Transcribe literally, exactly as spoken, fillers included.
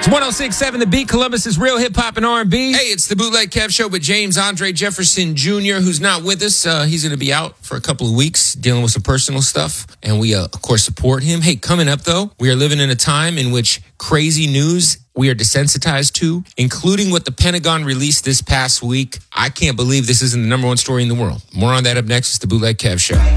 It's one oh six point seven The Beat, Columbus's real hip-hop and R and B. Hey, it's the Bootleg Kev Show with James Andre Jefferson Junior, who's not with us. Uh, he's going to be out for a couple of weeks dealing with some personal stuff, and we, uh, of course, support him. Hey, coming up, though, we are living in a time in which crazy news we are desensitized to, including what the Pentagon released this past week. I can't believe this isn't the number one story in the world. More on that up next. It's the Bootleg Kev Show.